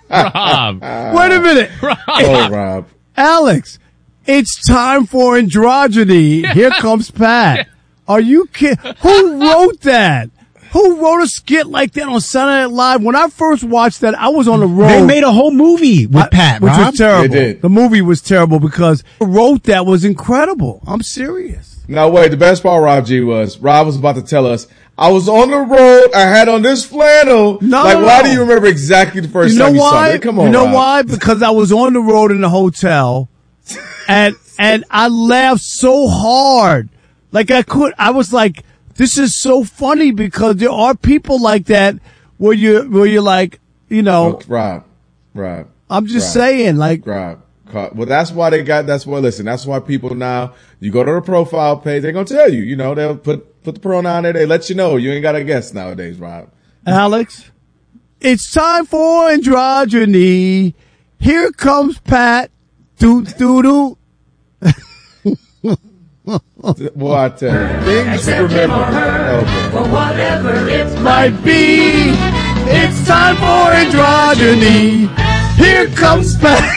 Rob. Wait a minute. Rob. Oh, Rob. Alex, it's time for androgyny. Here comes Pat. Are you kidding? Who wrote that? Who wrote a skit like that on Saturday Night Live? When I first watched that, I was on the road. They made a whole movie with Pat, which Rob. was terrible. They did. The movie was terrible because who wrote that was incredible. I'm serious. Now, wait, the best part, Rob G, was Rob was about to tell us, I was on the road, I had on this flannel. Why do you remember exactly the first time you saw it? Come on, You know Rob. why? Because I was on the road in the hotel and I laughed so hard. Like I was like, this is so funny because there are people like that where you're like, you know. Rob. I'm just saying, like. Rob. Well, that's why that's why people now, you go to the profile page, they're going to tell you, you know, they'll put the pronoun there. They let you know. You ain't got to guess nowadays, Rob. Alex, it's time for androgyny. Here comes Pat. Doo-doo-doo. Well, I tell you, things to remember. For whatever it might be, it's time for androgyny. Here comes Pat.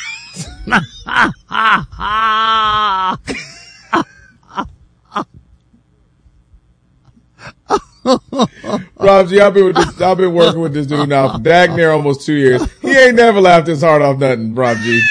Rob G, I've been working with this dude now for dag near almost 2 years. He ain't never laughed his heart off nothing, Rob G.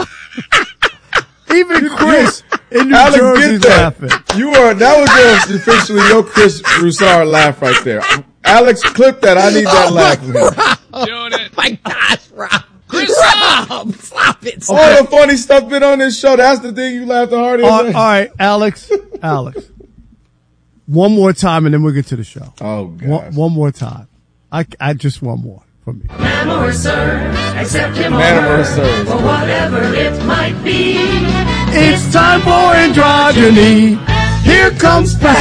Even Chris in New Alex, Jersey's get that. laughing. That was officially your Chris Broussard laugh right there. Alex, clip that. I need that laugh from him. Doing it. My gosh, Rob. Chris, Rob, stop it. All the funny stuff been on this show. That's the thing you laughed the hardest. All right, Alex. One more time and then we'll get to the show. Oh, God. One more time. I just one more from me. Man or sir, accept him or Man or her, sir. for whatever it might be. It's time for androgyny. Here comes Pat.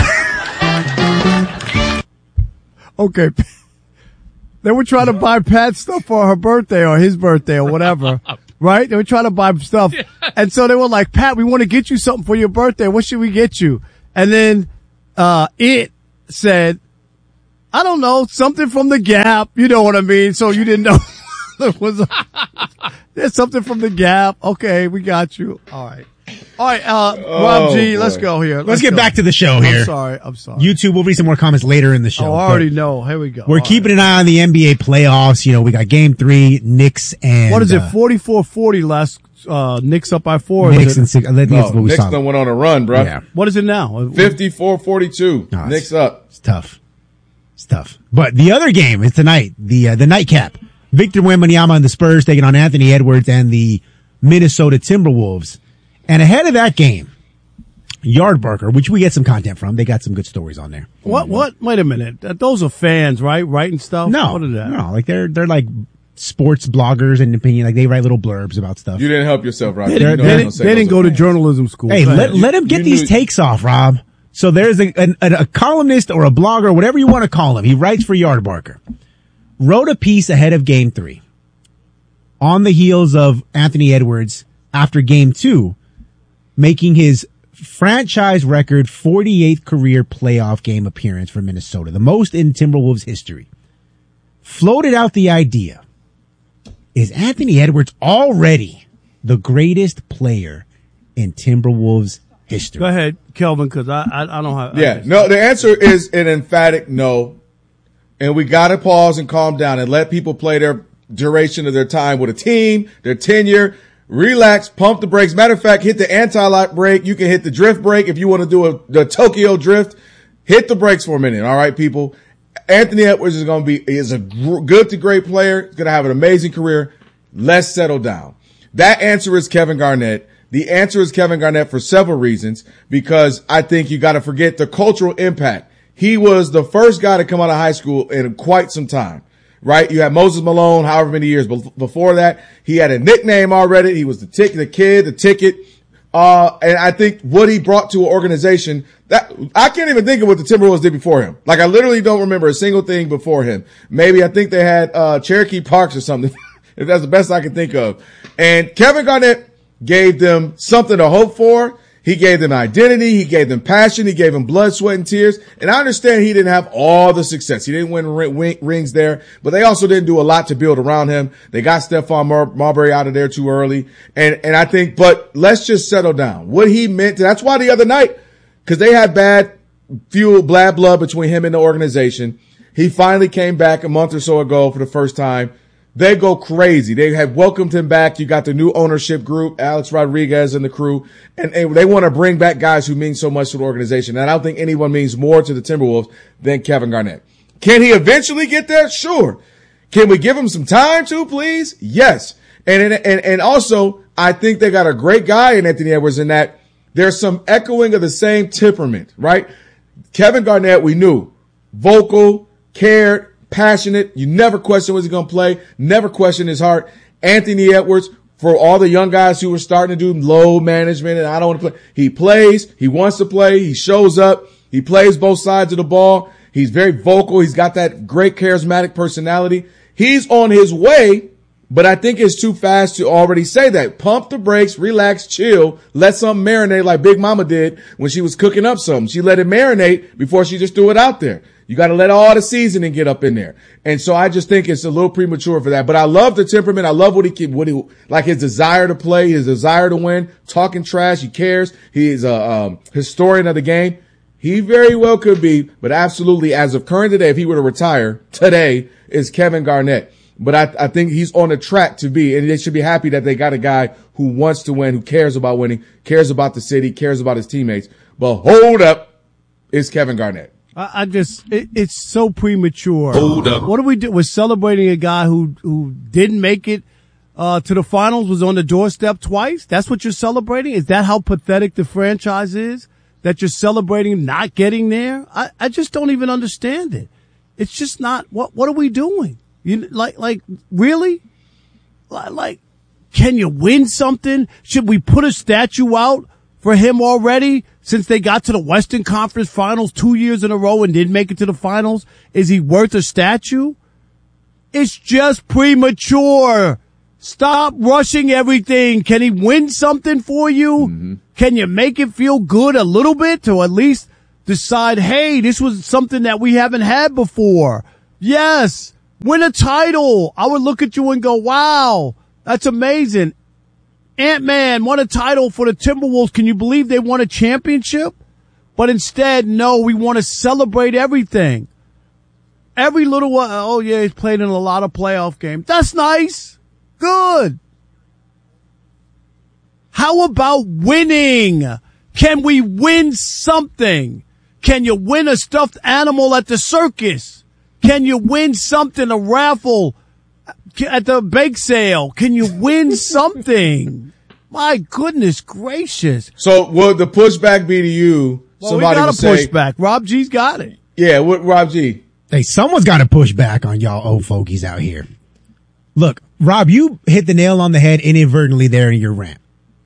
Okay. They were trying to buy Pat stuff for her birthday or his birthday or whatever. Right? They were trying to buy stuff. And so they were like, Pat, we want to get you something for your birthday. What should we get you? And then, it said, I don't know, something from the Gap. You know what I mean? So you didn't know there's something from the Gap. Okay, we got you. All right, Rob G, let's go here. Let's get back to the show here. I'm sorry. YouTube, we'll read some more comments later in the show. I already know. Here we go. We're keeping an eye on the NBA playoffs. You know, we got game 3, Knicks and. What is it? 44-40 last, Knicks up by 4. Knicks and 6. I think that's what we Knicks saw. done went on a run, bro. Yeah. What is it now? 54-42. Knicks up. It's tough. But the other game is tonight, the nightcap. Victor Wembanyama and the Spurs taking on Anthony Edwards and the Minnesota Timberwolves. And ahead of that game, Yardbarker, which we get some content from. They got some good stories on there. What? Wait a minute. Those are fans, right? Writing stuff? No. What is that? No, like they're like sports bloggers and opinion. Like they write little blurbs about stuff. You didn't help yourself, Rob. They didn't go to journalism school. Hey, let him get these takes off, Rob. So there's a columnist or a blogger, whatever you want to call him. He writes for Yardbarker. Wrote a piece ahead of game 3 on the heels of Anthony Edwards after game 2, making his franchise record 48th career playoff game appearance for Minnesota, the most in Timberwolves history. Floated out the idea. Is Anthony Edwards already the greatest player in Timberwolves history? Go ahead, Kelvin, because I don't have. Yeah, no, the answer is an emphatic no. And we got to pause and calm down and let people play their duration of their time with a team, their tenure. Relax, pump the brakes. Matter of fact, hit the anti-lock brake. You can hit the drift brake if you want to do the Tokyo drift. Hit the brakes for a minute. All right, people. Anthony Edwards is a good to great player. He's going to have an amazing career. Let's settle down. That answer is Kevin Garnett. The answer is Kevin Garnett for several reasons, because I think you got to forget the cultural impact. He was the first guy to come out of high school in quite some time, right? You had Moses Malone, however many years before that. He had a nickname already. He was the ticket. And I think what he brought to an organization that I can't even think of what the Timberwolves did before him. Like I literally don't remember a single thing before him. Maybe I think they had, Cherokee Parks or something, if that's the best I can think of. And Kevin Garnett gave them something to hope for. He gave them identity. He gave them passion. He gave them blood, sweat, and tears. And I understand he didn't have all the success. He didn't win rings there, but they also didn't do a lot to build around him. They got Stephon Marbury out of there too early. And I think, but let's just settle down. What he meant, that's why the other night, because they had bad blood between him and the organization. He finally came back a month or so ago for the first time. They go crazy. They have welcomed him back. You got the new ownership group, Alex Rodriguez and the crew, and they want to bring back guys who mean so much to the organization. And I don't think anyone means more to the Timberwolves than Kevin Garnett. Can he eventually get there? Sure. Can we give him some time too, please? Yes. And also, I think they got a great guy in Anthony Edwards in that there's some echoing of the same temperament, right? Kevin Garnett, we knew, vocal, cared, passionate. You never question was he going to play. Never question his heart. Anthony Edwards, for all the young guys who were starting to do load management and I don't want to play. He plays. He wants to play. He shows up. He plays both sides of the ball. He's very vocal. He's got that great charismatic personality. He's on his way, but I think it's too fast to already say that. Pump the brakes, relax, chill, let something marinate like Big Mama did when she was cooking up something. She let it marinate before she just threw it out there. You got to let all the seasoning get up in there. And so I just think it's a little premature for that. But I love the temperament. I love what he like his desire to play, his desire to win, talking trash. He cares. He's a historian of the game. He very well could be, but absolutely as of current today, if he were to retire today, is Kevin Garnett. But I think he's on the track to be, and they should be happy that they got a guy who wants to win, who cares about winning, cares about the city, cares about his teammates. But hold up, it's Kevin Garnett. It's so premature. Hold up. What do we do? We're celebrating a guy who didn't make it to the finals, was on the doorstep twice. That's what you're celebrating? Is that how pathetic the franchise is? That you're celebrating not getting there? I just don't even understand it. It's just not, what are we doing? You like really? Like, can you win something? Should we put a statue out for him already since they got to the Western Conference Finals 2 years in a row and didn't make it to the finals? Is he worth a statue? It's just premature. Stop rushing everything. Can he win something for you? Mm-hmm. Can you make it feel good a little bit to at least decide, hey, this was something that we haven't had before? Yes. Win a title. I would look at you and go, wow, that's amazing. Ant-Man won a title for the Timberwolves. Can you believe they won a championship? But instead, no, we want to celebrate everything. Every little while, oh yeah, he's played in a lot of playoff games. That's nice. Good. How about winning? Can we win something? Can you win a stuffed animal at the circus? Can you win something, a raffle at the bake sale? Can you win something? My goodness gracious. So will the pushback be to you? Well, somebody we got a pushback. Rob G's got it. Yeah, what Rob G? Hey, someone's got to push back on y'all old fogies out here. Look, Rob, you hit the nail on the head inadvertently there in your rant.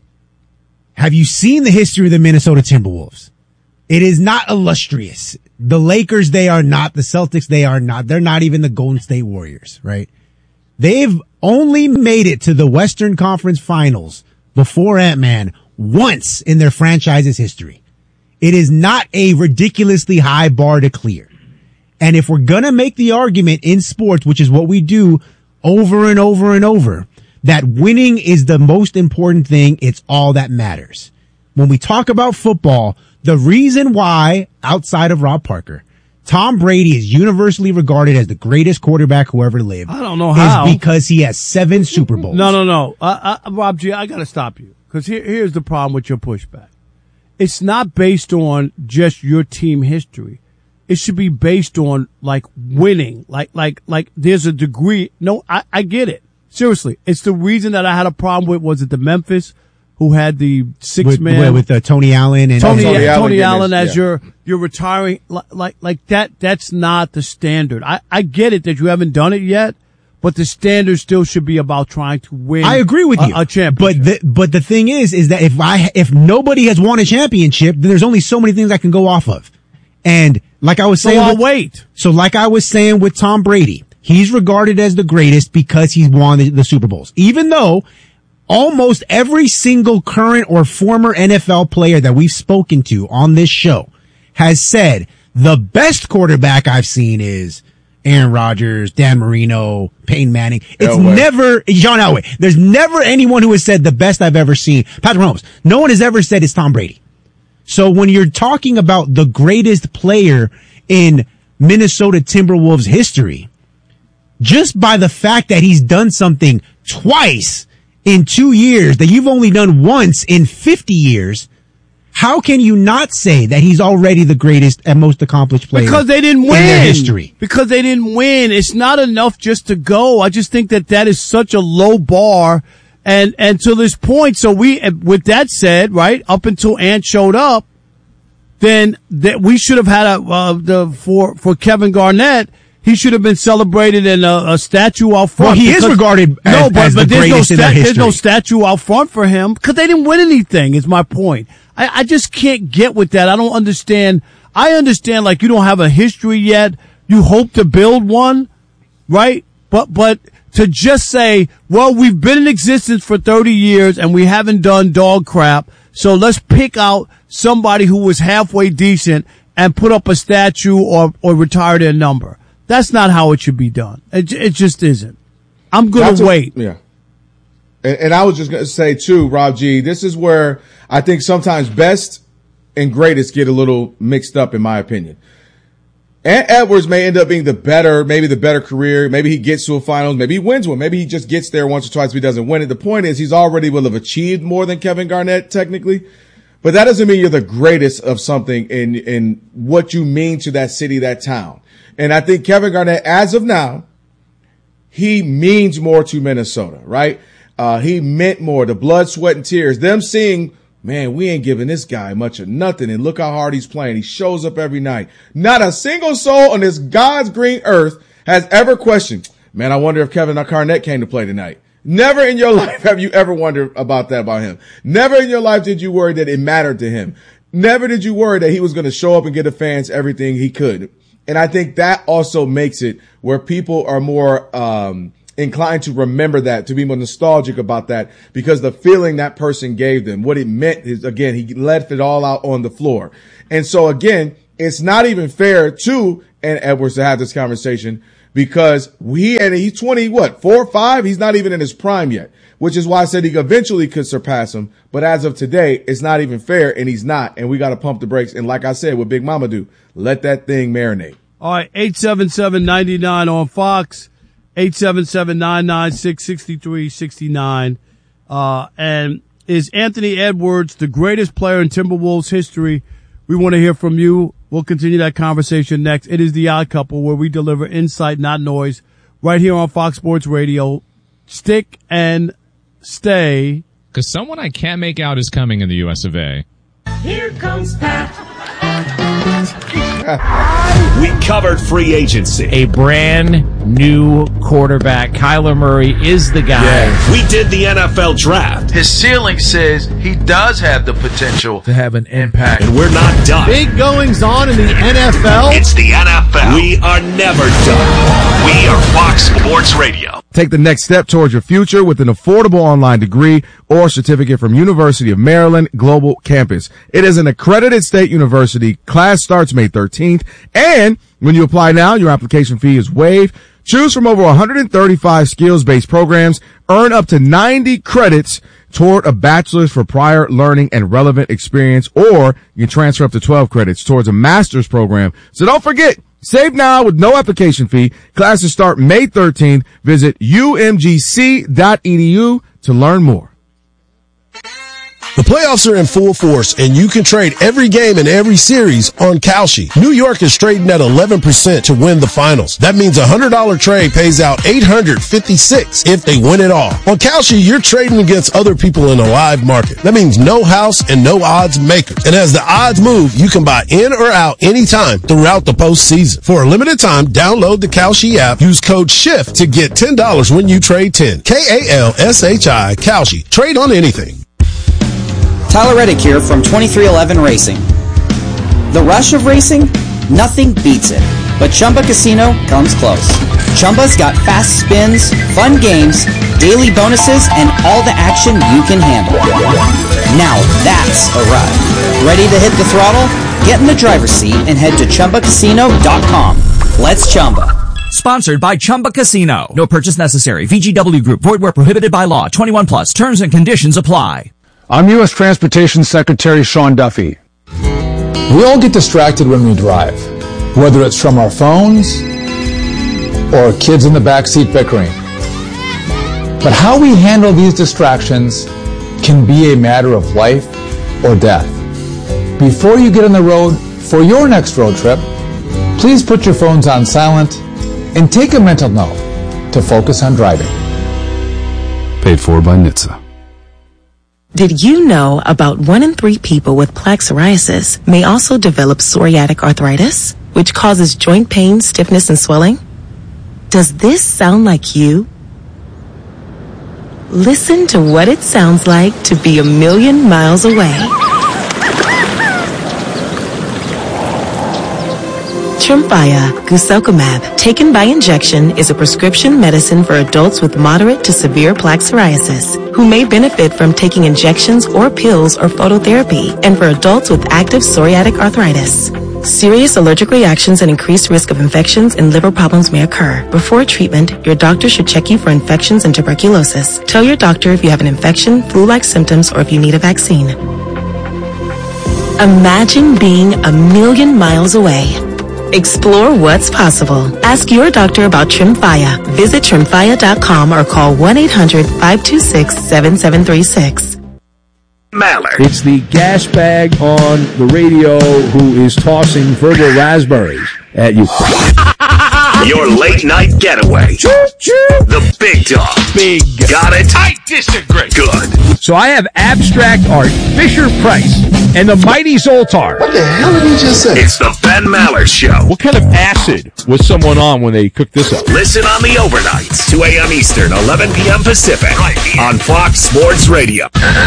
Have you seen the history of the Minnesota Timberwolves? It is not illustrious. The Lakers, they are not. The Celtics, they are not. They're not even the Golden State Warriors, right? They've only made it to the Western Conference Finals before Ant-Man once in their franchise's history. It is not a ridiculously high bar to clear. And if we're gonna make the argument in sports, which is what we do over and over and over, that winning is the most important thing, it's all that matters. When we talk about football, the reason why, outside of Rob Parker, Tom Brady is universally regarded as the greatest quarterback who ever lived. I don't know how. Is because he has 7 Super Bowls. No. Rob G, I gotta stop you. Cause here's the problem with your pushback. It's not based on just your team history. It should be based on like winning. Like there's a degree. No, I get it. Seriously. It's the reason that I had a problem with, was it the Memphis who had the 6-man with Tony Allen and Tony Allen as you're retiring like that. That's not the standard. I get it that you haven't done it yet, but the standard still should be about trying to win. I agree with you. A championship. But the thing is that if nobody has won a championship, then there's only so many things I can go off of. And like I was saying, like I was saying with Tom Brady, he's regarded as the greatest because he's won the Super Bowls, even though almost every single current or former NFL player that we've spoken to on this show has said the best quarterback I've seen is Aaron Rodgers, Dan Marino, Peyton Manning. It's never John Elway. There's never anyone who has said the best I've ever seen. Patrick Mahomes. No one has ever said it's Tom Brady. So when you're talking about the greatest player in Minnesota Timberwolves history, just by the fact that he's done something twice in 2 years that you've only done once in 50 years, how can you not say that he's already the greatest and most accomplished player? Because they didn't win. In their history. Because they didn't win. It's not enough just to go. I just think that is such a low bar. And to this point, so with that said, right, up until Ant showed up, then that we should have had for Kevin Garnett, he should have been celebrated in a statue out front. Well, he is regarded as the greatest in their history. There's no statue out front for him because they didn't win anything, is my point. I just can't get with that. I don't understand. I understand, like, you don't have a history yet. You hope to build one, right? But to just say, well, we've been in existence for 30 years and we haven't done dog crap, so let's pick out somebody who was halfway decent and put up a statue or retire their number. That's not how it should be done. It just isn't. I'm going to wait. Yeah. And I was just going to say, too, Rob G., this is where I think sometimes best and greatest get a little mixed up, in my opinion. Ant Edwards may end up being the better career. Maybe he gets to a finals. Maybe he wins one. Maybe he just gets there once or twice if he doesn't win it. The point is he's already will have achieved more than Kevin Garnett, technically. But that doesn't mean you're the greatest of something in what you mean to that city, that town. And I think Kevin Garnett, as of now, he means more to Minnesota, right? He meant more. The blood, sweat, and tears. Them seeing, man, we ain't giving this guy much of nothing. And look how hard he's playing. He shows up every night. Not a single soul on this God's green earth has ever questioned, man, I wonder if Kevin Garnett came to play tonight. Never in your life have you ever wondered about that about him. Never in your life did you worry that it mattered to him. Never did you worry that he was going to show up and get the fans everything he could. And I think that also makes it where people are more inclined to remember that, to be more nostalgic about that, because the feeling that person gave them, what it meant is, again, he let it all out on the floor. And so, again, it's not even fair to Ant Edwards to have this conversation because he's 4 or 5? He's not even in his prime yet, which is why I said he eventually could surpass him. But as of today, it's not even fair, and he's not. And we got to pump the brakes. And like I said, what Big Mama do, let that thing marinate. All right, 877-99 on Fox, 877-996-6369. And is Anthony Edwards the greatest player in Timberwolves history? We want to hear from you. We'll continue that conversation next. It is The Odd Couple, where we deliver insight, not noise, right here on Fox Sports Radio. Stick and stay. Because someone I can't make out is coming in the US of A. Here comes Pat. We covered free agency. A brand new quarterback. Kyler Murray is the guy. Yeah. We did the NFL draft. His ceiling says he does have the potential to have an impact. And we're not done. Big goings on in the NFL. It's the NFL. We are never done. We are Fox Sports Radio. Take the next step towards your future with an affordable online degree or certificate from University of Maryland Global Campus. It is an accredited state university. Class starts May 13th. And when you apply now, your application fee is waived. Choose from over 135 skills-based programs. Earn up to 90 credits toward a bachelor's for prior learning and relevant experience, or you can transfer up to 12 credits towards a master's program. So don't forget, save now with no application fee. Classes start May 13th. Visit umgc.edu to learn more. The playoffs are in full force, and you can trade every game in every series on Kalshi. New York is trading at 11% to win the finals. That means a $100 trade pays out $856 if they win it all. On Kalshi, you're trading against other people in a live market. That means no house and no odds makers. And as the odds move, you can buy in or out anytime throughout the postseason. For a limited time, download the Kalshi app. Use code SHIFT to get $10 when you trade 10. Kalshi, Kalshi. Trade on anything. Tyler Reddick here from 2311 Racing. The rush of racing? Nothing beats it. But Chumba Casino comes close. Chumba's got fast spins, fun games, daily bonuses, and all the action you can handle. Now that's a ride. Ready to hit the throttle? Get in the driver's seat and head to ChumbaCasino.com. Let's Chumba. Sponsored by Chumba Casino. No purchase necessary. VGW Group. Void where prohibited by law. 21 plus. Terms and conditions apply. I'm U.S. Transportation Secretary Sean Duffy. We all get distracted when we drive, whether it's from our phones or kids in the backseat bickering. But how we handle these distractions can be a matter of life or death. Before you get on the road for your next road trip, please put your phones on silent and take a mental note to focus on driving. Paid for by NHTSA. Did you know about 1 in 3 people with plaque psoriasis may also develop psoriatic arthritis, which causes joint pain, stiffness, and swelling? Does this sound like you? Listen to what it sounds like to be a million miles away. Tremfya guselkumab, taken by injection, is a prescription medicine for adults with moderate to severe plaque psoriasis who may benefit from taking injections or pills or phototherapy, and for adults with active psoriatic arthritis. Serious allergic reactions and increased risk of infections and liver problems may occur. Before treatment, your doctor should check you for infections and tuberculosis. Tell your doctor if you have an infection, flu-like symptoms, or if you need a vaccine. Imagine being a million miles away. Explore what's possible. Ask your doctor about Tremfya. Visit Tremfya.com or call 1-800-526-7736. Maller. It's the gas bag on the radio who is tossing verbal raspberries at you. Your late night getaway. The big dog. Big. Got it? I disagree. Good. So I have abstract art, Fisher-Price, and the mighty Zoltar. What the hell did he just say? It's the Ben Maller Show. What kind of acid was someone on when they cooked this up? Listen on the overnights, 2 a.m. Eastern, 11 p.m. Pacific, right here on Fox Sports Radio.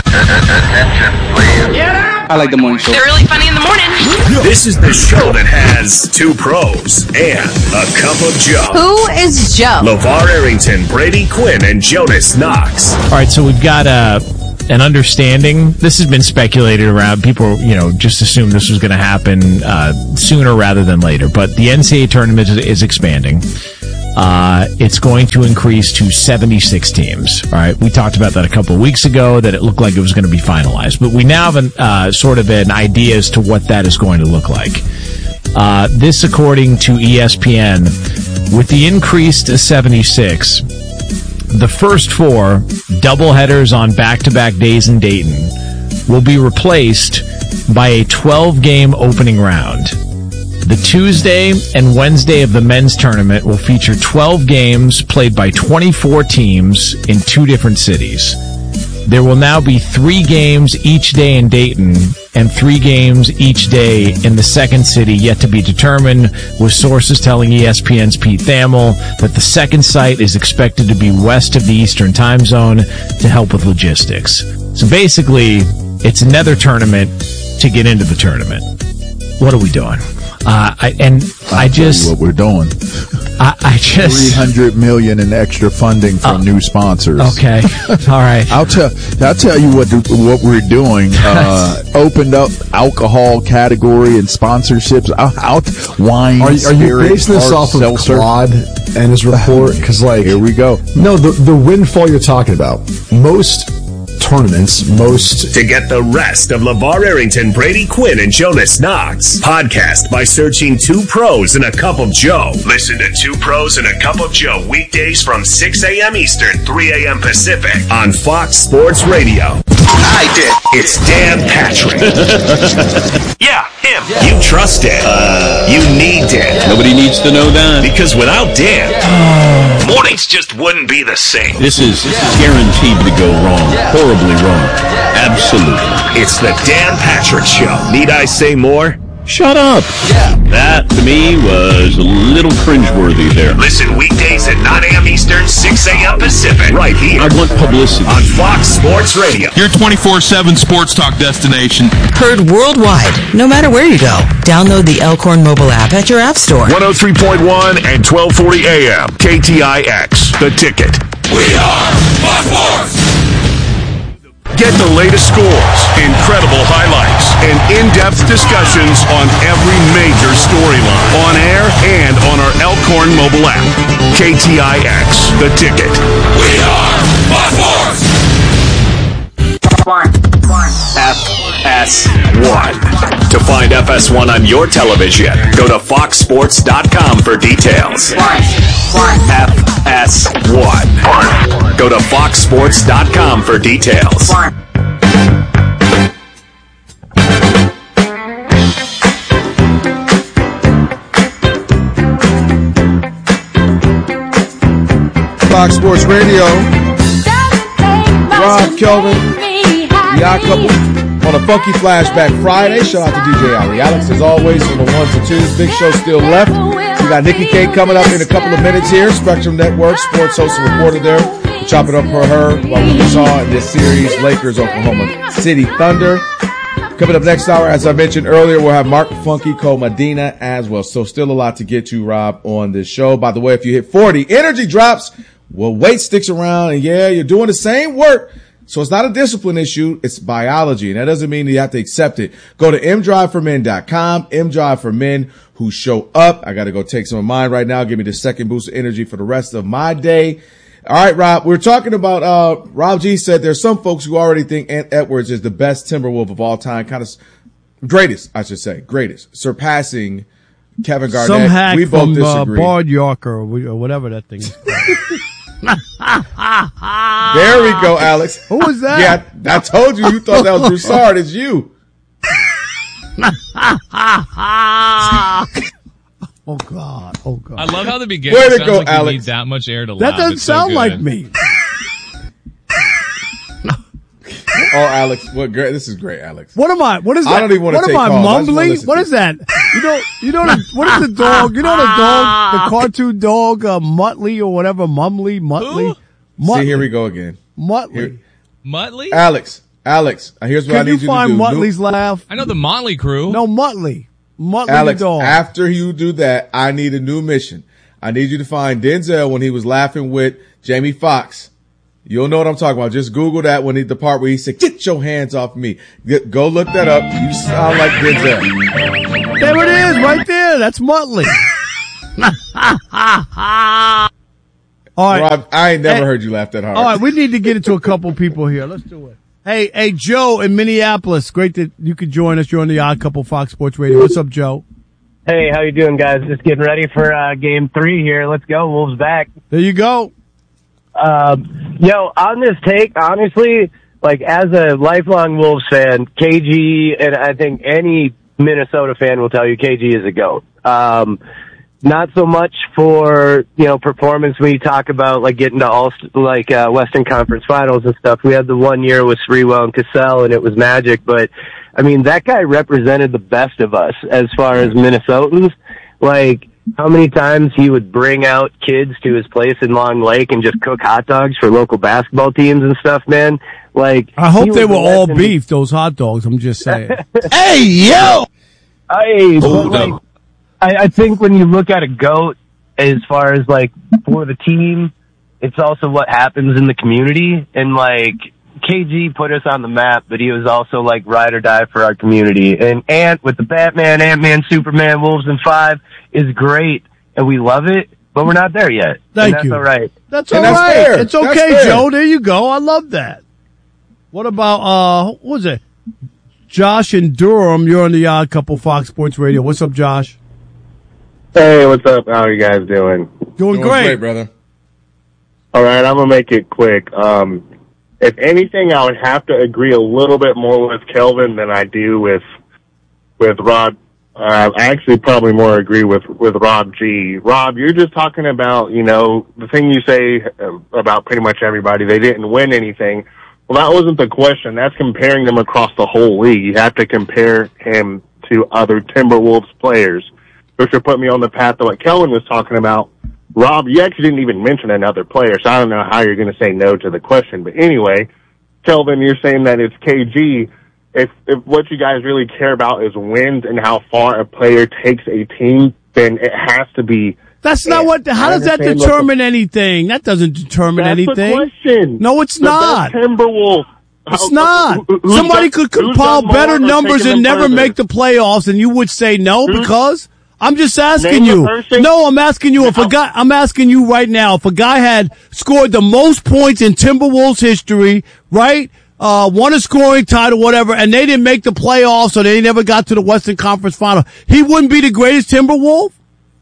I like the morning show. They're really funny in the morning. This is the show that has 2 pros and a cup of Joe. Who is Joe? LeVar Arrington, Brady Quinn, and Jonas Knox. All right, so we've got an understanding. This has been speculated around. People, just assumed this was going to happen sooner rather than later. But the NCAA tournament is expanding. It's going to increase to 76 teams. All right, we talked about that a couple of weeks ago, that it looked like it was going to be finalized. But we now have sort of an idea as to what that is going to look like. This, according to ESPN, with the increase to 76, the first 4 doubleheaders on back-to-back days in Dayton will be replaced by a 12-game opening round. The Tuesday and Wednesday of the men's tournament will feature 12 games played by 24 teams in 2 different cities. There will now be 3 games each day in Dayton and 3 games each day in the second city, yet to be determined, with sources telling ESPN's Pete Thamel that the second site is expected to be west of the Eastern time zone to help with logistics. So basically, it's another tournament to get into the tournament. What are we doing? I just what we're doing. I just $300 million in extra funding from new sponsors. Okay, all right. I'll tell you what we're doing. Opened up alcohol category and sponsorships. Wine. Are you basing this off of Claude and his report? Because here we go. No, the windfall you're talking about. Most tournaments, to get the rest of LeVar Arrington, Brady Quinn, and Jonas Knox. Podcast by searching 2 Pros and a Cup of Joe. Listen to 2 Pros and a Cup of Joe weekdays from 6 a.m. Eastern, 3 a.m. Pacific on Fox Sports Radio. I did. It's Dan Patrick. Yeah, him. Yeah. You trust Dan. You need Dan. Nobody needs to know that. Because without Dan, mornings just wouldn't be the same. This is guaranteed to go wrong. Horribly wrong. Absolutely. It's the Dan Patrick Show. Need I say more? Shut up. Yeah. That, to me, was a little cringeworthy there. Listen weekdays at 9 a.m. Eastern, 6 a.m. Pacific. Right here. I want publicity. On Fox Sports Radio. Your 24/7 sports talk destination. Heard worldwide, no matter where you go. Download the Elkhorn mobile app at your app store. 103.1 and 1240 a.m. KTIX. The Ticket. We are scores, incredible highlights, and in-depth discussions on every major storyline. On air and on our Elkhorn mobile app. KTIX, The Ticket. We are Fox Sports! FS1. To find FS1 on your television, go to foxsports.com for details. FS1. Go to foxsports.com for details. Fox Sports Radio. Rob, Kelvin, the Odd Couple on a funky flashback Friday. Shout out to DJ Ali. Alex, as always, from the ones and twos. Big show still left. We got Nikki K coming up in a couple of minutes here. Spectrum Network, sports host and reporter there. We'll chop it up for her while we saw in this series Lakers, Oklahoma City Thunder. Coming up next hour, as I mentioned earlier, we'll have Mark Funky Medina as well. So still a lot to get to, Rob, on this show. By the way, if you hit 40, energy drops. Well, weight sticks around, and yeah, you're doing the same work. So it's not a discipline issue. It's biology, and that doesn't mean you have to accept it. Go to mdriveformen.com, mdrive for men who show up. I got to go take some of mine right now. Give me the second boost of energy for the rest of my day. All right, Rob, we're talking about, Rob G said there's some folks who already think Ant Edwards is the best Timberwolf of all time, greatest, surpassing Kevin Garnett. Some hack we both from disagree. Bard Yorker or whatever that thing is. There we go, Alex. Who was that? Yeah, I told you thought that was Broussard. It's you. Oh God! I love how the beginning Way to sounds go, like Alex. you need that much air to That laugh. doesn't It's so sound good. like me. Oh, Alex, this is great, Alex. What am I? What is that? I don't even want to What take am I, calls. I just wanna mumbling? listen What to is that? What is the dog? You know the dog, the cartoon dog, Muttley or whatever, Muttley. See, here we go again. Muttley. Muttley? Alex, here's what I Can need you you to find do. Muttley's laugh? I know the Motley Crew. No, Muttley the Alex, dog. after you do that, I need a new mission. I need you to find Denzel when he was laughing with Jamie Foxx. You'll know what I'm talking about. Just Google that the part where he said, "Get your hands off me." Go look that up. You sound like Denzel. There it is, right there. That's Muttley. All right. Rob, I ain't never heard you laugh that hard. All right, we need to get into a couple people here. Let's do it. Hey, Joe in Minneapolis. Great that you could join us. You're on the Odd Couple Fox Sports Radio. What's up, Joe? Hey, how you doing, guys? Just getting ready for Game 3 here. Let's go. Wolves back. There you go. On this take, honestly, like as a lifelong Wolves fan, KG, and I think any Minnesota fan will tell you KG is a GOAT. Not so much for, performance when you talk about like getting to Western Conference Finals and stuff. We had the 1 year with Sprewell and Cassell and it was magic, but I mean, that guy represented the best of us as far as Minnesotans. Like, how many times he would bring out kids to his place in Long Lake and just cook hot dogs for local basketball teams and stuff, man. Like, I hope they were all beef, those hot dogs. I'm just saying. Hey, yo! I think when you look at a GOAT, as far as like for the team, it's also what happens in the community. And like, KG put us on the map, but he was also like ride or die for our community. And Ant with the Batman, Ant-Man, Superman, Wolves in 5 is great, and we love it, but we're not there yet. Thank you. That's all right. That's all right. Fair. It's okay, That's fair. Joe. There you go. I love that. What about, what was it? Josh in Durham. You're on the Odd Couple Fox Sports Radio. What's up, Josh? Hey, what's up? How are you guys doing? Doing great, brother. All right, I'm going to make it quick. If anything, I would have to agree a little bit more with Kelvin than I do with Rob. I actually probably more agree with Rob G. Rob, you're just talking about, the thing you say about pretty much everybody. They didn't win anything. Well, that wasn't the question. That's comparing them across the whole league. You have to compare him to other Timberwolves players, which would put me on the path of what Kelvin was talking about. Rob, you actually didn't even mention another player, so I don't know how you're going to say no to the question. But anyway, Kelvin, you're saying that it's KG. If what you guys really care about is wins and how far a player takes a team, then it has to be. That's not what. How does that determine anything? That doesn't determine anything. That's the question. No, it's not. Timberwolves. It's not. Somebody could compile better numbers and never make the playoffs, and you would say no because I'm just asking you. No, I'm asking you. I'm asking you right now. If a guy had scored the most points in Timberwolves history, right? Won a scoring title, whatever, and they didn't make the playoffs, so they never got to the Western Conference Final. He wouldn't be the greatest Timberwolf?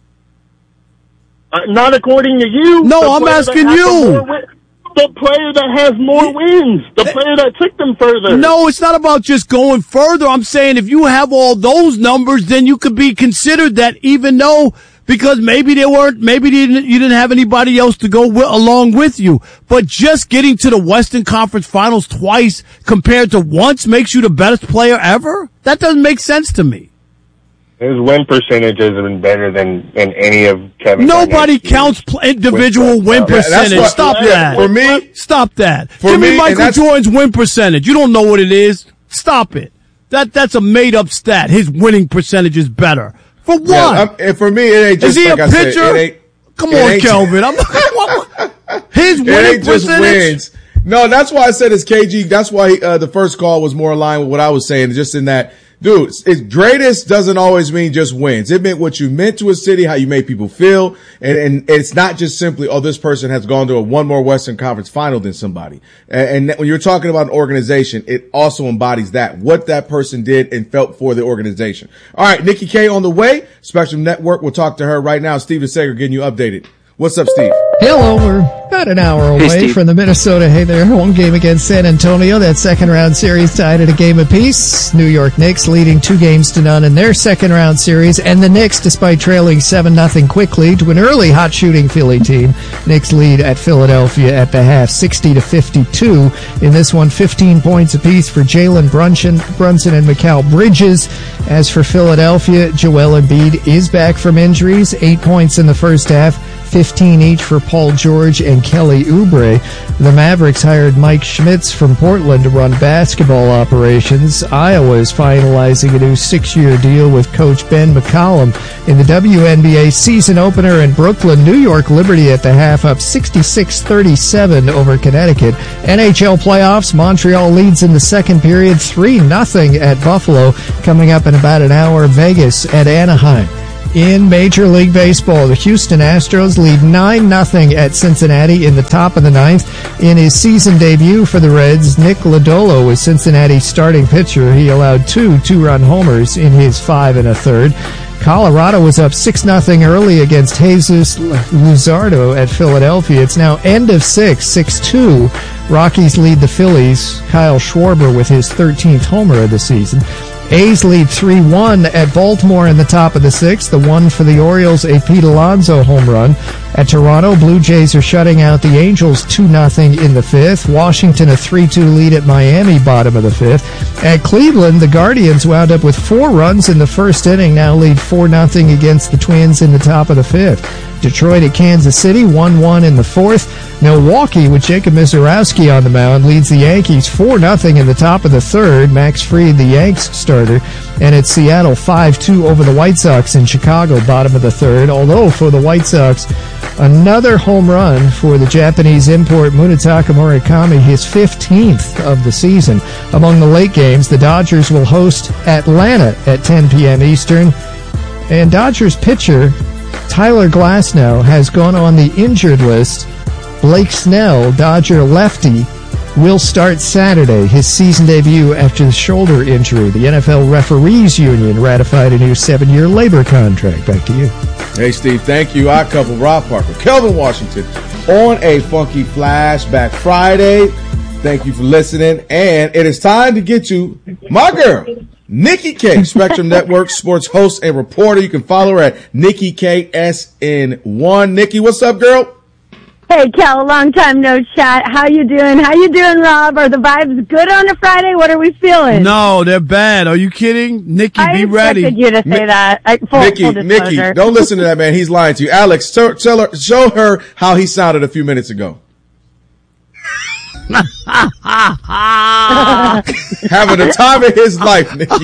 Not according to you. No, I'm asking you. The player that has more wins. The player that took them further. No, it's not about just going further. I'm saying if you have all those numbers, then you could be considered that even though, because maybe you didn't have anybody else to go along with you. But just getting to the Western Conference Finals twice compared to once makes you the best player ever? That doesn't make sense to me. His win percentage has been better than any of Kevin. Nobody counts individual win percentage. Stop that. For me, stop that. Give me Michael Jordan's win percentage. You don't know what it is. Stop it. That's a made up stat. His winning percentage is better. For what? Yeah, and for me, it ain't just is he like a I pitcher? said, Come on, Kelvin. His winning percentage. Wins. No, that's why I said it's KG. That's why the first call was more aligned with what I was saying, just in that. Dude, greatest doesn't always mean just wins. It meant what you meant to a city, how you made people feel. And it's not just simply, oh, this person has gone to one more Western Conference final than somebody. And when you're talking about an organization, it also embodies that, what that person did and felt for the organization. All right, Nikki K on the way. Spectrum Network. We'll talk to her right now. Steven Sager getting you updated. What's up, Steve? Hello, we're about an hour away from the Minnesota. Hey there, home game against San Antonio. That second round series tied at a game apiece. New York Knicks leading 2-0 in their second round series. And the Knicks, despite trailing 7-0 quickly to an early hot shooting Philly team, Knicks lead at Philadelphia at the half 60-52. In this one, 15 points apiece for Jalen Brunson and Mikal Bridges. As for Philadelphia, Joel Embiid is back from injuries. 8 points in the first half. 15 each for Paul George and Kelly Oubre. The Mavericks hired Mike Schmitz from Portland to run basketball operations. Iowa is finalizing a new 6-year deal with coach Ben McCollum. In the WNBA season opener in Brooklyn, New York Liberty at the half up 66-37 over Connecticut. NHL playoffs, Montreal leads in the second period 3-0 at Buffalo. Coming up in about an hour, Vegas at Anaheim. In Major League Baseball, the Houston Astros lead 9-0 at Cincinnati in the top of the ninth. In his season debut for the Reds, Nick Lodolo was Cincinnati's starting pitcher. He allowed 2 2-run homers in his 5 1/3. Colorado was up 6-0 early against Jesus Luzardo at Philadelphia. It's now end of 6-2. Rockies lead the Phillies. Kyle Schwarber with his 13th homer of the season. A's lead 3-1 at Baltimore in the top of the sixth. The one for the Orioles, a Pete Alonso home run. At Toronto, Blue Jays are shutting out the Angels 2-0 in the fifth. Washington a 3-2 lead at Miami, bottom of the fifth. At Cleveland, the Guardians wound up with 4 runs in the first inning, now lead 4-0 against the Twins in the top of the fifth. Detroit at Kansas City, 1-1 in the fourth. Milwaukee, with Jacob Misiorowski on the mound, leads the Yankees 4-0 in the top of the third. Max Fried, the Yanks starter. And at Seattle, 5-2 over the White Sox in Chicago, bottom of the third. Although for the White Sox, another home run for the Japanese import Munetaka Murakami, his 15th of the season. Among the late games, the Dodgers will host Atlanta at 10 p.m. Eastern. And Dodgers pitcher Tyler Glasnow has gone on the injured list. Blake Snell, Dodger lefty, will start Saturday, his season debut after the shoulder injury. The NFL Referees Union ratified a new 7-year labor contract. Back to you. Hey, Steve, thank you. Odd Couple, Rob Parker, Kelvin Washington on a Funky Flashback Friday. Thank you for listening. And it is time to get you my girl, Nikki K, Spectrum Network sports host and reporter. You can follow her at Nikki KSN1. Nikki, what's up, girl? Hey, Cal, long time no chat. How you doing? How you doing, Rob? Are the vibes good on a Friday? What are we feeling? No, they're bad. Are you kidding? Nikki, be ready. I expected you to say that. Nikki, don't listen to that, man. He's lying to you. Alex, show her how he sounded a few minutes ago. Having the time of his life, Nikki.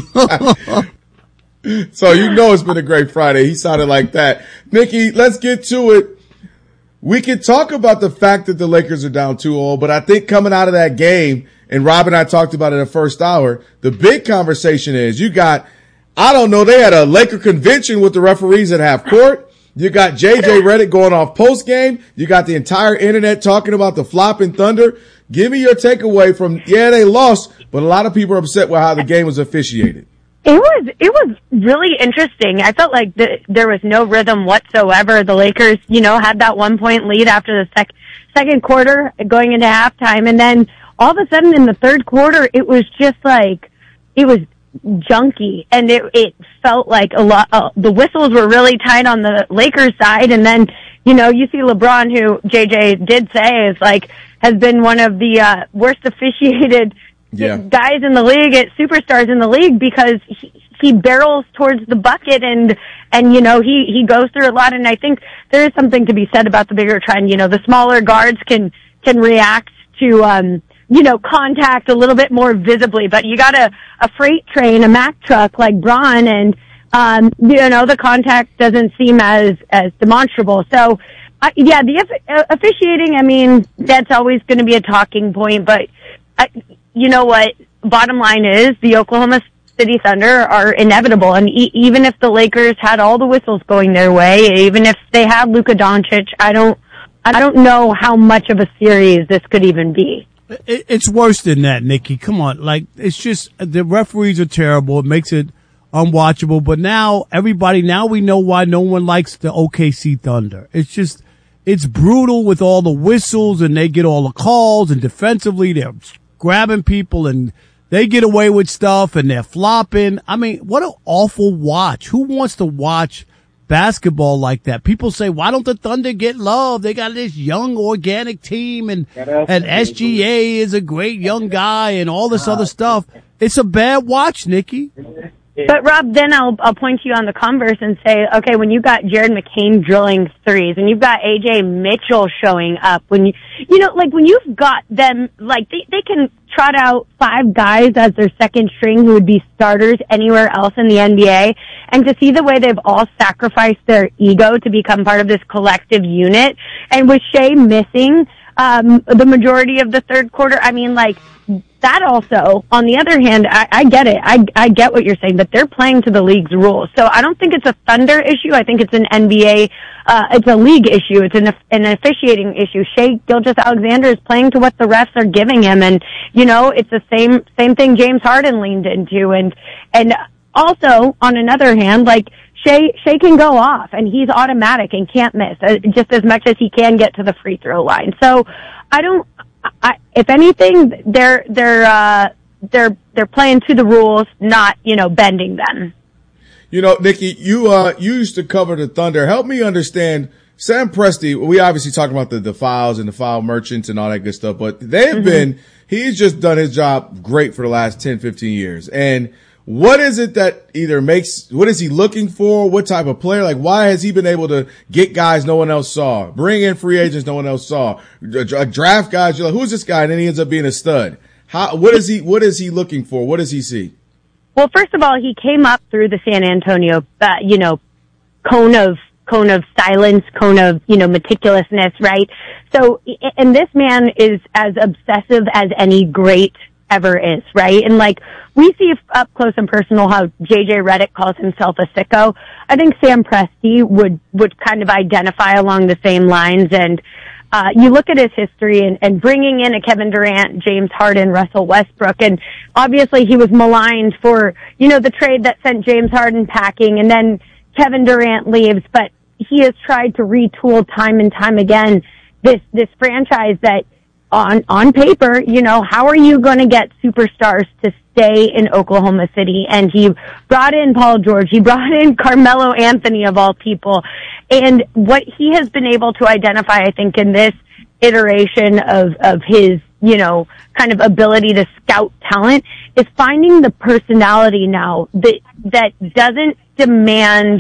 So you know it's been a great Friday. He sounded like that. Nikki, let's get to it. we can talk about the fact that the Lakers are down 2-0, but I think coming out of that game, and Rob and I talked about it in the first hour, the big conversation is you got, I don't know, they had a Laker convention with the referees at half court. You got JJ Redick going off post game. You got the entire internet talking about the flopping Thunder. Give me your takeaway from, they lost, but a lot of people are upset with how the game was officiated. It was really interesting. I felt like there was no rhythm whatsoever. The Lakers, had that 1 point lead after the second quarter going into halftime. And then all of a sudden in the third quarter, it was just like, it was junky, and it felt like a lot, the whistles were really tight on the Lakers side. And then, you see LeBron, who JJ did say is like, has been one of the, worst officiated guys in the league, superstars in the league, because he barrels towards the bucket and he goes through a lot. And I think there is something to be said about the bigger trend. The smaller guards can react to, contact a little bit more visibly, but you got a freight train, a Mack truck like Braun, and, the contact doesn't seem as demonstrable. So, the officiating, I mean, that's always going to be a talking point, but you know what? Bottom line is the Oklahoma City Thunder are inevitable, and even if the Lakers had all the whistles going their way, even if they had Luka Doncic, I don't know how much of a series this could even be. It's worse than that, Nikki. Come on. Like, it's just, the referees are terrible. It makes it unwatchable. But now we know why no one likes the OKC Thunder. It's brutal with all the whistles, and they get all the calls, and defensively they're grabbing people and they get away with stuff and they're flopping. I mean, what an awful watch. Who wants to watch basketball like that? People say, why don't the Thunder get love? They got this young organic team, and SGA is a great young guy and all this other stuff. It's a bad watch, Nikki. But Rob, then I'll point you on the converse and say, okay, when you got Jared McCain drilling threes, and you've got AJ Mitchell showing up, when when you've got them, like they can trot out 5 guys as their second string who would be starters anywhere else in the NBA, and to see the way they've all sacrificed their ego to become part of this collective unit, and with Shea missing the majority of the third quarter, I mean, like, that also, on the other hand, I get it. I get what you're saying, but they're playing to the league's rules. So I don't think it's a Thunder issue. I think it's an NBA, it's a league issue. It's an officiating issue. Shea Gilgeous-Alexander is playing to what the refs are giving him. And, it's the same thing James Harden leaned into. And also, on another hand, like, Shea can go off, and he's automatic and can't miss just as much as he can get to the free throw line. So if anything, they're playing to the rules, not, bending them. Nikki, you used to cover the Thunder. Help me understand. Sam Presti, we obviously talk about the fouls and the foul merchants and all that good stuff, but he's just done his job great for the last 10, 15 years. And what is it that what is he looking for? What type of player? Like, why has he been able to get guys no one else saw, bring in free agents no one else saw, draft guys? You're like, who's this guy? And then he ends up being a stud. What is he looking for? What does he see? Well, first of all, he came up through the San Antonio, cone of silence, cone of, meticulousness, right? So, and this man is as obsessive as any great ever is, right? And like, we see up close and personal how JJ Redick calls himself a sicko. I think Sam Presti would kind of identify along the same lines. And you look at his history and bringing in a Kevin Durant, James Harden, Russell Westbrook, and obviously he was maligned for, the trade that sent James Harden packing, and then Kevin Durant leaves, but he has tried to retool time and time again this franchise that on paper, how are you going to get superstars to stay in Oklahoma City? And he brought in Paul George. He brought in Carmelo Anthony, of all people. And what he has been able to identify, I think, in this iteration of his, kind of ability to scout talent is finding the personality now that doesn't demand,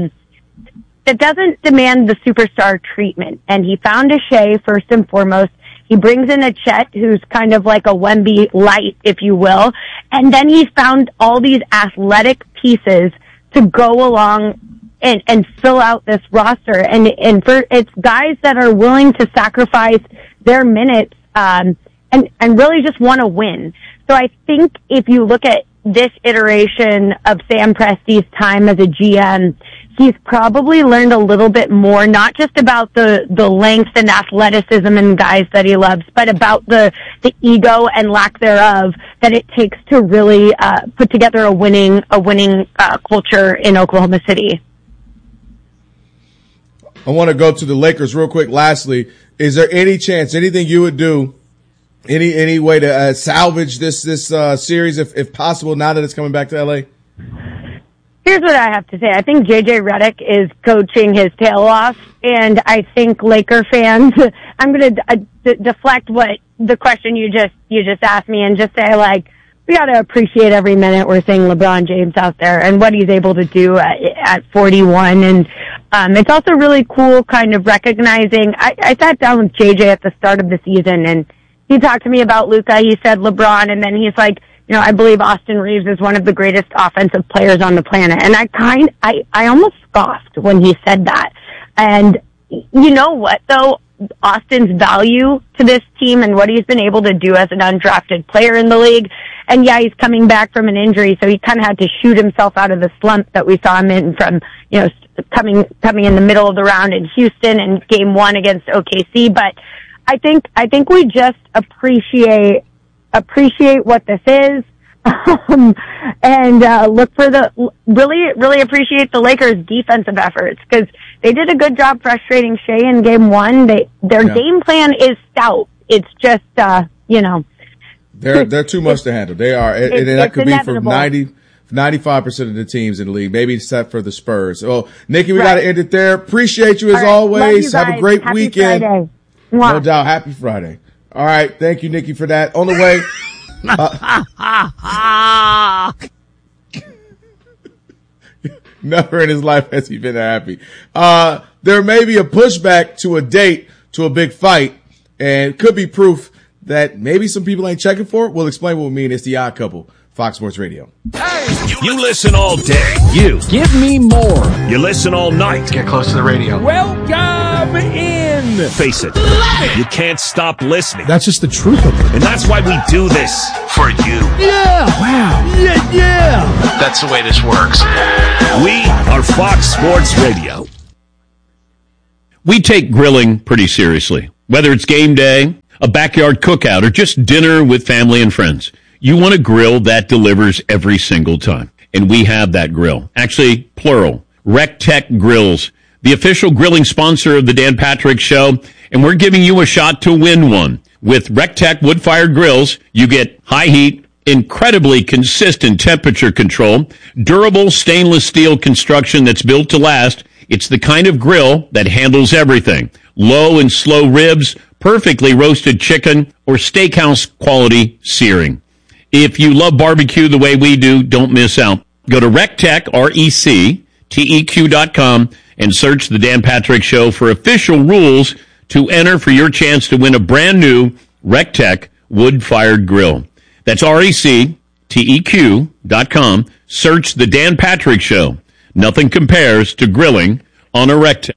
the superstar treatment. And he found a Shea first and foremost. He brings in a Chet who's kind of like a Wemby light, if you will. And then he's found all these athletic pieces to go along and fill out this roster. And it's guys that are willing to sacrifice their minutes, and really just want to win. So I think if you look at this iteration of Sam Presti's time as a GM, he's probably learned a little bit more, not just about the length and athleticism and guys that he loves, but about the ego and lack thereof that it takes to really put together a winning culture in Oklahoma City. I want to go to the Lakers real quick. Lastly, is there any chance, anything you would do, any way to salvage this series if possible now that it's coming back to LA? Here's what I have to say. I think JJ Redick is coaching his tail off, and I think Laker fans, I'm going to deflect what the question you just asked me and just say, like, we got to appreciate every minute we're seeing LeBron James out there and what he's able to do at 41. And it's also really cool kind of recognizing, I sat down with JJ at the start of the season, and he talked to me about Luka. He said LeBron, and then he's like, you know, I believe Austin Reeves is one of the greatest offensive players on the planet. And I almost scoffed when he said that. And you know what, though? Austin's value to this team and what he's been able to do as an undrafted player in the league. And yeah, he's coming back from an injury, so he kind of had to shoot himself out of the slump that we saw him in from, you know, coming in the middle of the round in Houston and game 1 against OKC. But I think we just appreciate what this is, and look for really appreciate the Lakers' defensive efforts, because they did a good job frustrating Shea in game 1. Their game plan is stout. It's just, you know. They're too much to handle. They are. And that could inevitable. Be for 95% of the teams in the league, maybe except for the Spurs. So, Nikki, we got to end it there. Appreciate you as always. Have a great weekend. Friday. No doubt. Happy Friday. All right. Thank you, Nikki, for that. On the way. Never in his life has he been happy. There may be a pushback to a date, to a big fight, and could be proof that maybe some people ain't checking for it. We'll explain what we mean. It's The Odd Couple, Fox Sports Radio. You listen all day. You give me more. You listen all night. Get close to the radio. Welcome in. Face it, you can't stop listening. That's just the truth of it. And that's why we do this for you. Yeah. Wow. Yeah. That's the way this works. We are Fox Sports Radio. We take grilling pretty seriously. Whether it's game day, a backyard cookout, or just dinner with family and friends, you want a grill that delivers every single time. And we have that grill. Actually, plural. RecTech Grills, the official grilling sponsor of the Dan Patrick Show, and we're giving you a shot to win one. With RecTech wood-fired grills, you get high heat, incredibly consistent temperature control, durable stainless steel construction that's built to last. It's the kind of grill that handles everything. Low and slow ribs, perfectly roasted chicken, or steakhouse quality searing. If you love barbecue the way we do, don't miss out. Go to RecTech, RecTeq.com, and search The Dan Patrick Show for official rules to enter for your chance to win a brand new RecTech wood-fired grill. That's RecTeq.com. Search The Dan Patrick Show. Nothing compares to grilling on a RecTech.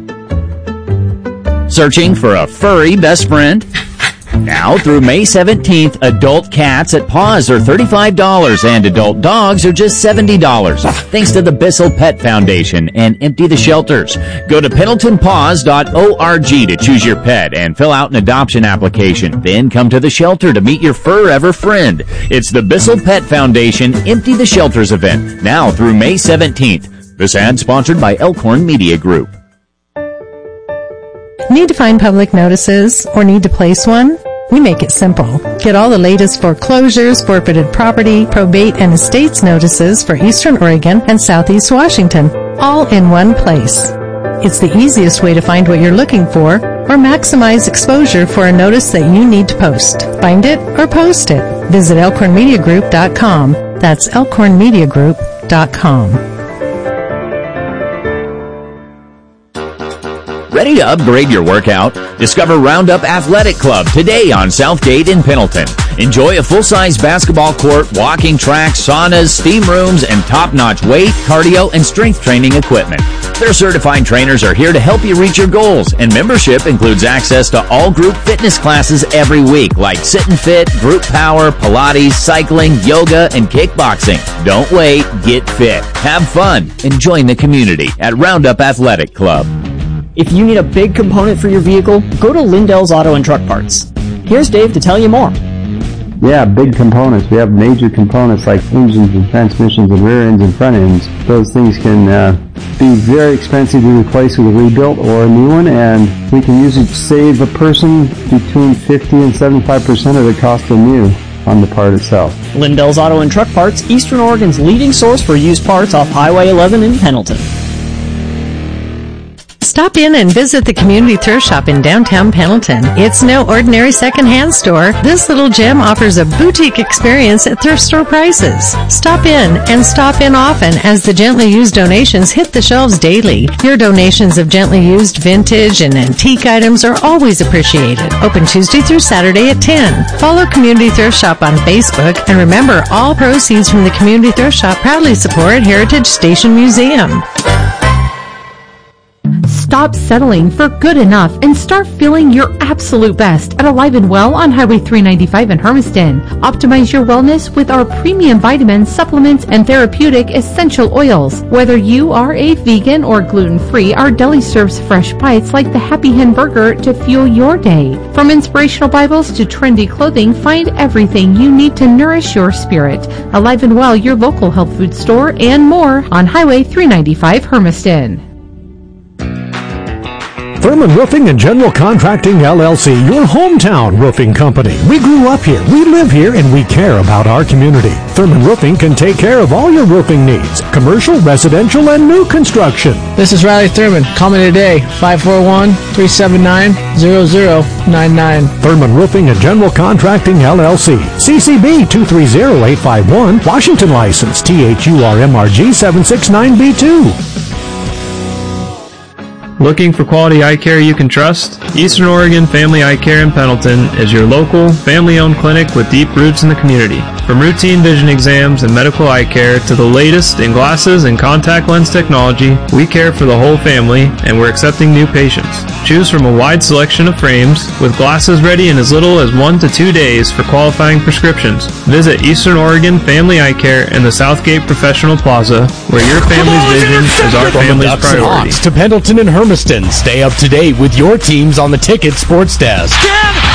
Searching for a furry best friend? Now through May 17th, adult cats at Paws are $35 and adult dogs are just $70. Thanks to the Bissell Pet Foundation and Empty the Shelters. Go to PendletonPaws.org to choose your pet and fill out an adoption application. Then come to the shelter to meet your forever friend. It's the Bissell Pet Foundation Empty the Shelters event, now through May 17th. This ad sponsored by Elkhorn Media Group. Need to find public notices or need to place one? We make it simple. Get all the latest foreclosures, forfeited property, probate, and estates notices for Eastern Oregon and Southeast Washington, all in one place. It's the easiest way to find what you're looking for or maximize exposure for a notice that you need to post. Find it or post it. Visit elkhornmediagroup.com. That's elkhornmediagroup.com. Ready to upgrade your workout? Discover Roundup Athletic Club today on Southgate in Pendleton. Enjoy a full-size basketball court, walking track, saunas, steam rooms, and top-notch weight, cardio, and strength training equipment. Their certified trainers are here to help you reach your goals, and membership includes access to all group fitness classes every week, like Sit and Fit, Group Power, Pilates, cycling, yoga, and kickboxing. Don't wait, get fit, have fun, and join the community at Roundup Athletic Club. If you need a big component for your vehicle, go to Lindell's Auto and Truck Parts. Here's Dave to tell you more. Yeah, big components. We have major components like engines and transmissions and rear ends and front ends. Those things can be very expensive to replace with a rebuilt or a new one, and we can usually save a person between 50 and 75% of the cost of new on the part itself. Lindell's Auto and Truck Parts, Eastern Oregon's leading source for used parts off Highway 11 in Pendleton. Stop in and visit the Community Thrift Shop in downtown Pendleton. It's no ordinary secondhand store. This little gem offers a boutique experience at thrift store prices. Stop in and stop in often as the gently used donations hit the shelves daily. Your donations of gently used vintage and antique items are always appreciated. Open Tuesday through Saturday at 10. Follow Community Thrift Shop on Facebook, and remember, all proceeds from the Community Thrift Shop proudly support Heritage Station Museum. Stop settling for good enough and start feeling your absolute best at Alive and Well on Highway 395 in Hermiston. Optimize your wellness with our premium vitamins, supplements, and therapeutic essential oils. Whether you are a vegan or gluten-free, our deli serves fresh bites like the Happy Hen Burger to fuel your day. From inspirational Bibles to trendy clothing, find everything you need to nourish your spirit. Alive and Well, your local health food store, and more on Highway 395 Hermiston. Thurman Roofing and General Contracting, LLC, your hometown roofing company. We grew up here, we live here, and we care about our community. Thurman Roofing can take care of all your roofing needs, commercial, residential, and new construction. This is Riley Thurman. Call me today, 541-379-0099. Thurman Roofing and General Contracting, LLC. CCB 230851, Washington license, THURMRG 769B2. Looking for quality eye care you can trust? Eastern Oregon Family Eye Care in Pendleton is your local, family-owned clinic with deep roots in the community. From routine vision exams and medical eye care to the latest in glasses and contact lens technology, we care for the whole family, and we're accepting new patients. Choose from a wide selection of frames, with glasses ready in as little as 1 to 2 days for qualifying prescriptions. Visit Eastern Oregon Family Eye Care in the Southgate Professional Plaza, where your family's vision is our family's priority. To Pendleton and Hermiston, stay up to date with your teams on the Ticket Sports Desk.